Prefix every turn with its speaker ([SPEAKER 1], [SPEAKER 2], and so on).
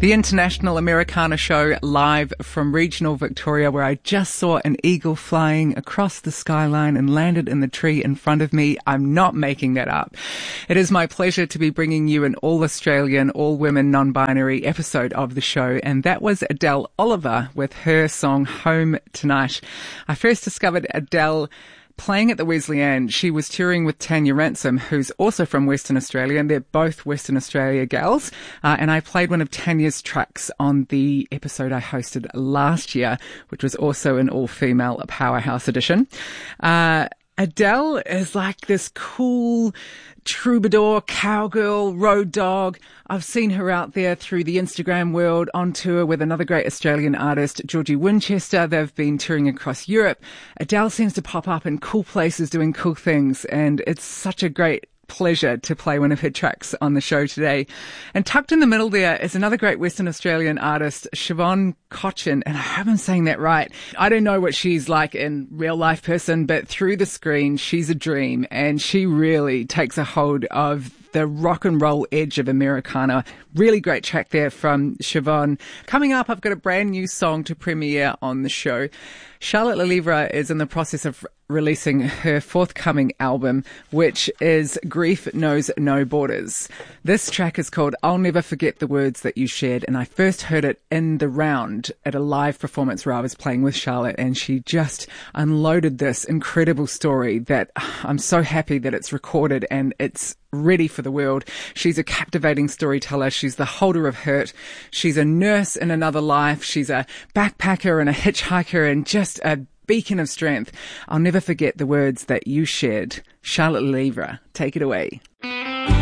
[SPEAKER 1] The International Americana Show live from regional Victoria, where I just saw an eagle flying across the skyline and landed in the tree in front of me. I'm not making that up. It is my pleasure to be bringing you an all-Australian, all-women, non-binary episode of the show, and that was Adele Oliver with her song Home Tonight. I first discovered Adele playing at the Wesleyan. She was touring with Tanya Ransom, who's also from Western Australia, and they're both Western Australia gals. And I played one of Tanya's tracks on the episode I hosted last year, which was also an all-female Powerhouse edition. Adele is like this cool troubadour, cowgirl, road dog. I've seen her out there through the Instagram world on tour with another great Australian artist, Georgie Winchester. They've been touring across Europe. Adele seems to pop up in cool places doing cool things, and it's such a great pleasure to play one of her tracks on the show today. And tucked in the middle there is another great Western Australian artist, Siobhan Cochin, and I hope I'm saying that right. I don't know what she's like in real life person, but through the screen, she's a dream, and she really takes a hold of the rock and roll edge of Americana. Really great track there from Siobhan. Coming up, I've got a brand new song to premiere on the show. Charlotte Lelièvre is in the process of releasing her forthcoming album, which is Grief Knows No Borders. This track is called I'll Never Forget the Words That You Shared, and I first heard it in the round at a live performance where I was playing with Charlotte, and she just unloaded this incredible story that I'm so happy that it's recorded and it's ready for the world. She's a captivating storyteller. She's the holder of hurt. She's a nurse in another life. She's a backpacker and a hitchhiker and just a beacon of strength. I'll never forget the words that you shared. Charlotte Lelièvre, take it away.